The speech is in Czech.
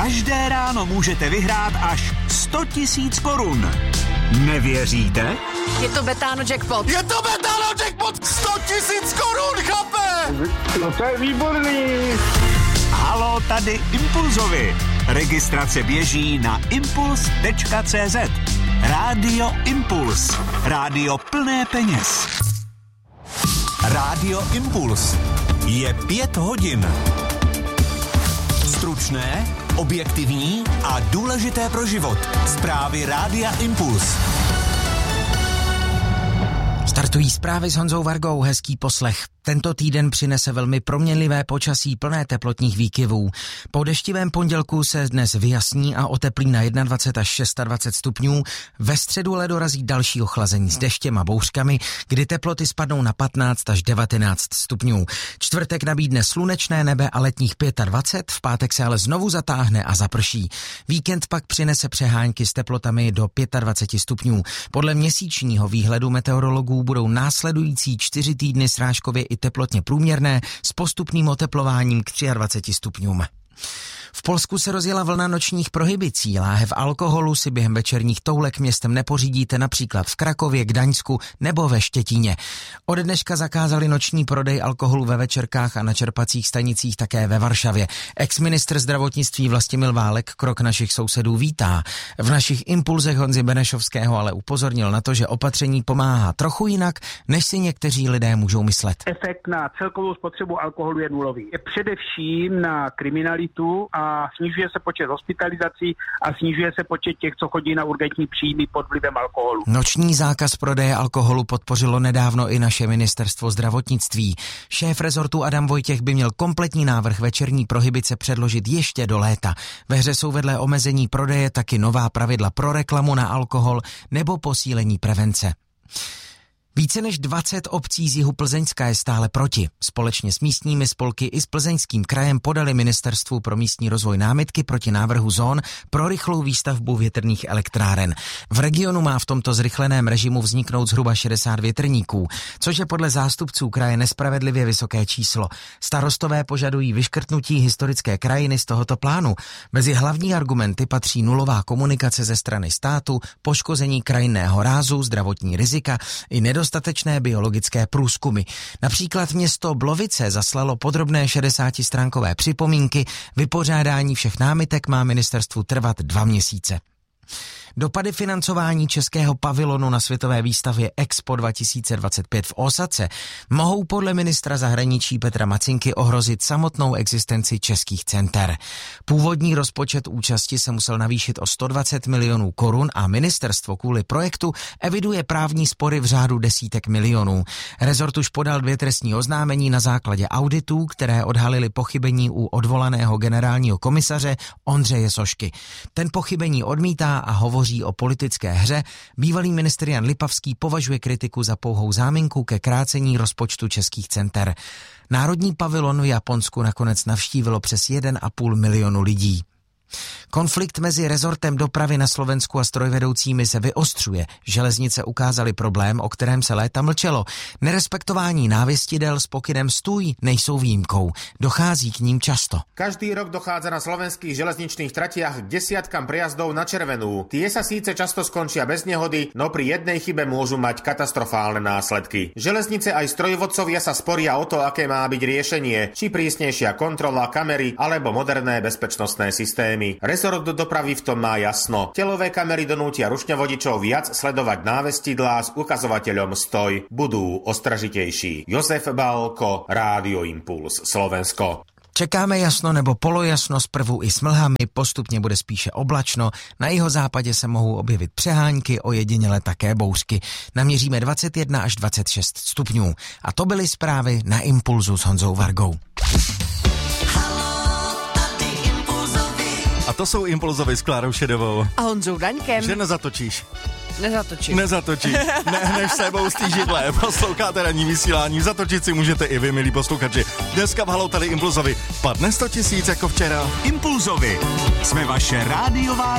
Každé ráno můžete vyhrát až 100 000 korun. Nevěříte? Je to Betano jackpot. Je to Betano jackpot! 100 000 korun, chlape! No to je výborný. Haló, tady Impulzovi. Registrace běží na impuls.cz. Rádio Impuls. Rádio plné peněz. Rádio Impuls. Je 5 hodin. Stručné, objektivní a důležité pro život. Zprávy Rádia Impuls. Startují zprávy s Honzou Vargou, hezký poslech. Tento týden přinese velmi proměnlivé počasí plné teplotních výkyvů. Po deštivém pondělku se dnes vyjasní a oteplí na 21 až 26 stupňů. Ve středu ale dorazí další ochlazení s deštěm a bouřkami, kdy teploty spadnou na 15 až 19 stupňů. Čtvrtek nabídne slunečné nebe a letních 25, v pátek se ale znovu zatáhne a zaprší. Víkend pak přinese přehánky s teplotami do 25 stupňů. Podle měsíčního výhledu meteorologů budou následující 4 týdny srážkově i teplotně průměrné s postupným oteplováním k 23 stupňům. V Polsku se rozjela vlna nočních prohibicí. Láhev alkoholu si během večerních toulek městem nepořídíte například v Krakově, Gdaňsku nebo ve Štětíně. Od dneška zakázali noční prodej alkoholu ve večerkách a na čerpacích stanicích také ve Varšavě. Ex-ministr zdravotnictví Vlastimil Válek krok našich sousedů vítá. V našich impulzech Honzy Benešovského ale upozornil na to, že opatření pomáhá trochu jinak, než si někteří lidé můžou myslet. Efekt na celkovou spotřebu alkoholu je nulový. Je především na kriminalitu a snižuje se počet hospitalizací a snižuje se počet těch, co chodí na urgentní příjmy pod vlivem alkoholu. Noční zákaz prodeje alkoholu podpořilo nedávno i naše ministerstvo zdravotnictví. Šéf rezortu Adam Vojtěch by měl kompletní návrh večerní prohibice předložit ještě do léta. Ve hře jsou vedle omezení prodeje taky nová pravidla pro reklamu na alkohol nebo posílení prevence. Více než 20 obcí z jihu Plzeňska je stále proti. Společně s místními spolky i s Plzeňským krajem podali Ministerstvu pro místní rozvoj námitky proti návrhu zón pro rychlou výstavbu větrných elektráren. V regionu má v tomto zrychleném režimu vzniknout zhruba 60 větrníků, což je podle zástupců kraje nespravedlivě vysoké číslo. Starostové požadují vyškrtnutí historické krajiny z tohoto plánu. Mezi hlavní argumenty patří nulová komunikace ze strany státu, poškození krajinného rázu, zdravotní rizika i nedostatečné biologické průzkumy. Například město Blovice zaslalo podrobné 60stránkové připomínky, vypořádání všech námitek má ministerstvu trvat 2 měsíce. Dopady financování českého pavilonu na světové výstavě Expo 2025 v Ósace mohou podle ministra zahraničí Petra Macinky ohrozit samotnou existenci českých center. Původní rozpočet účasti se musel navýšit o 120 milionů korun a ministerstvo kvůli projektu eviduje právní spory v řádu desítek milionů. Rezort už podal 2 trestní oznámení na základě auditů, které odhalily pochybení u odvolaného generálního komisaře Ondřeje Sošky. Ten pochybení odmítá a hovoří o politické hře. Bývalý ministr Jan Lipavský považuje kritiku za pouhou záminku ke krácení rozpočtu českých center. Národní pavilon v Japonsku nakonec navštívilo přes 1,5 milionu lidí. Konflikt mezi rezortem dopravy na Slovensku a strojvedoucími se vyostřuje. Železnice ukázaly problém, o kterém se léta mlčelo. Nerespektování návěstidel s pokynem stůj nejsou výjimkou. Dochází k ním často. Každý rok dochádza na slovenských železničných tratiach k desiatkam prejazdov na červenú. Tie sa síce často skončia bez nehody, no pri jednej chybe môžu mať katastrofálne následky. Železnice aj strojvodcovia sa sporia o to, aké má byť riešenie, či prísnejšia kontrola, kamery alebo moderné bezpečnostné systémy. Rezort dopravy v tom má jasno. Telové kamery donútia rušňovodičov viac sledovať návestidlá s ukazovateľom stoj. Budú ostražitejší. Jozef Balko, Rádio Impuls, Slovensko. Čekáme jasno nebo polojasno, zprvu i s mlhami, postupně bude spíše oblačno, na jihozápadě se mohou objevit přehánky, ojediněle také bouřky. Naměříme 21 až 26 stupňů. A to byly zprávy na Impulzu s Honzou Vargou. A to jsou Impulzovi s Klárou Šedovou. A Honzou Daňkem. Že nezatočíš. Nezatočím. Nehneš sebou z té židle. Posloucháte ranní vysílání. Zatočit si můžete i vy, milí posluchači. Dneska v Halou tady Impulzovi padne 100 000 jako včera. Impulzovi. Jsme vaše rádiová